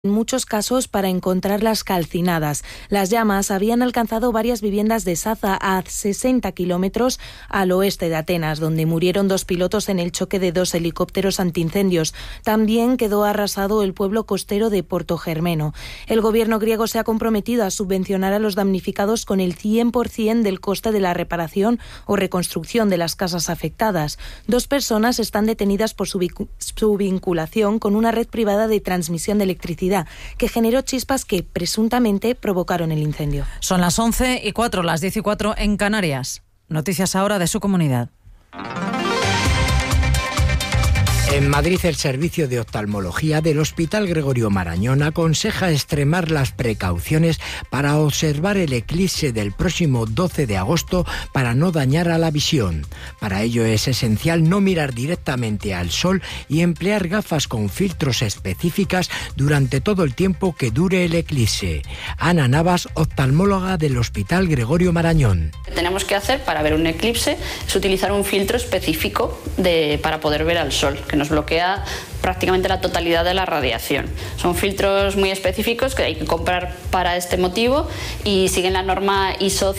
en muchos casos para encontrarlas calcinadas. Las llamas habían alcanzado varias viviendas de Saza, a 60 kilómetros al oeste de Atenas, donde murieron 2 pilotos en el choque de 2 helicópteros antiincendios. También quedó arrasado el pueblo costero de Portogermeno. El gobierno griego se ha comprometido a subvencionar a los damnificados con el 100% del coste de la reparación o reconstrucción de las casas afectadas. 2 personas están detenidas por su vinculación con una red privada de transmisión de electricidad que generó chispas que presuntamente provocaron el incendio. Son las 11:04, las 10:04 en Canarias. Noticias ahora de su comunidad. En Madrid, el servicio de oftalmología del Hospital Gregorio Marañón aconseja extremar las precauciones para observar el eclipse del próximo 12 de agosto para no dañar a la visión. Para ello es esencial no mirar directamente al sol y emplear gafas con filtros específicas durante todo el tiempo que dure el eclipse. Ana Navas, oftalmóloga del Hospital Gregorio Marañón. Lo que tenemos que hacer para ver un eclipse es utilizar un filtro específico para poder ver al sol, que nos bloquea prácticamente la totalidad de la radiación. Son filtros muy específicos que hay que comprar para este motivo y siguen la norma ISO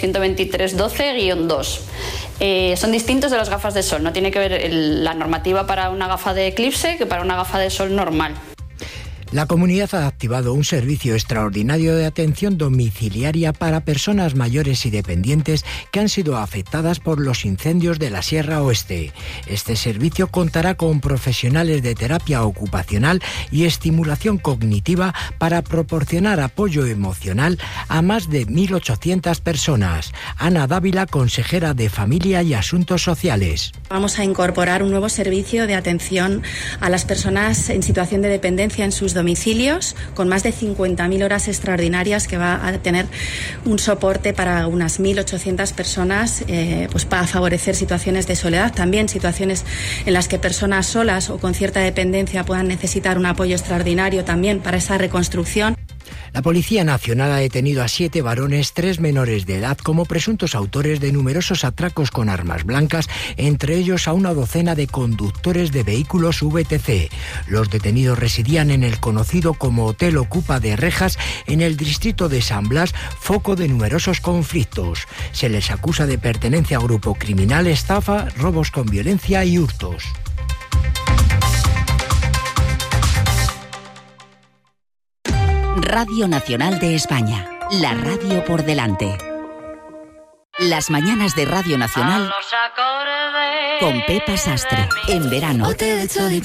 12312-2. Son distintos de las gafas de sol. No tiene que ver la normativa para una gafa de eclipse que para una gafa de sol normal. La comunidad ha activado un servicio extraordinario de atención domiciliaria para personas mayores y dependientes que han sido afectadas por los incendios de la Sierra Oeste. Este servicio contará con profesionales de terapia ocupacional y estimulación cognitiva para proporcionar apoyo emocional a más de 1.800 personas. Ana Dávila, consejera de Familia y Asuntos Sociales. Vamos a incorporar un nuevo servicio de atención a las personas en situación de dependencia en sus domicilios, con más de 50.000 horas extraordinarias, que va a tener un soporte para unas 1.800 personas, pues para favorecer situaciones de soledad, también situaciones en las que personas solas o con cierta dependencia puedan necesitar un apoyo extraordinario también para esa reconstrucción. La Policía Nacional ha detenido a 7 varones, 3 menores de edad, como presuntos autores de numerosos atracos con armas blancas, entre ellos a una docena de conductores de vehículos VTC. Los detenidos residían en el conocido como Hotel Ocupa de Rejas, en el distrito de San Blas, foco de numerosos conflictos. Se les acusa de pertenencia a grupo criminal, estafa, robos con violencia y hurtos. Radio Nacional de España, la radio por delante. Las mañanas de Radio Nacional con Pepa Sastre, en verano.